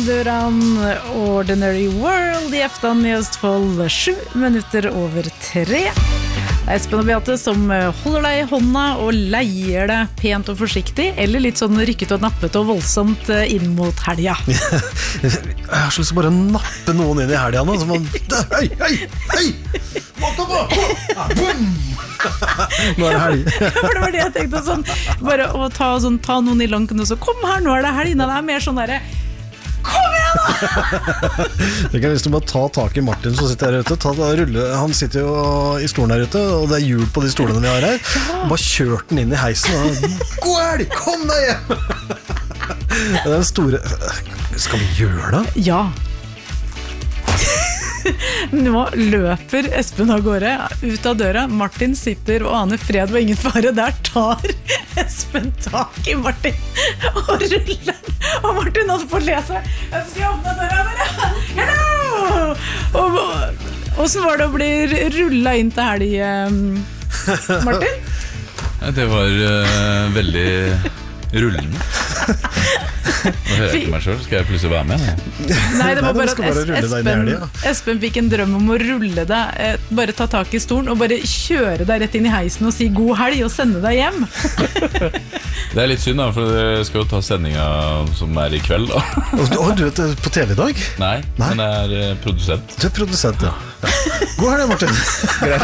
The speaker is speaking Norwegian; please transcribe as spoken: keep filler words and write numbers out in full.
Duran Duran, Ordinary World I Eftan I Østfold, sju minutter over tre. Det er Espen og Beate som holder deg I hånda og leier deg pent og forsiktig, eller litt sånn rykket og nappet og voldsomt inn mot helga. Jeg har så lyst til bare å nappe noen inn I helga nå, så man, hei, hei, hei, måtte på, boom! Nå er det helg. Ja, for det var det jeg tenkte sånn, bare å ta, sånn, ta noen I lanken og så, kom her, nå er det helg, det er mer sånn der, kom igjen da! Jeg kan lyst til å bare ta tak I Martin som sitter her ute, ta, rulle, han sitter jo I stolen her ute, og det er hjul på de stolene vi har her, ja. Bare kjørt den inn I heisen, og god helg, kom deg hjem! Det er den store, skal vi gjøre det? Ja. Nå løper Espen av gårde ut av døra. Martin sitter og aner fred og ingen fare. Der tar Espen tak I Martin og ruller. Og Martin holder på å lese. Jeg skal åpne døra dere. Hello! Og, hvordan var det å bli rullet inn til helg, Martin? Det var uh, veldig rullende. Nå hører jeg ikke meg selv, skal jeg plutselig være med? Nei, det var Nei, bare at Espen, Espen fikk en drøm om å rulle deg, eh, bare ta tak I stolen og bare kjøre deg rett inn I heisen og si god helg og sende deg hjem. Det er litt synd da, for jeg skal jo ta sendingen som er I kveld da. Å, du vet på TV I dag? Nei, Nei. men jeg er produsent. Du er produsent, ja. God helg, Martin. Greit.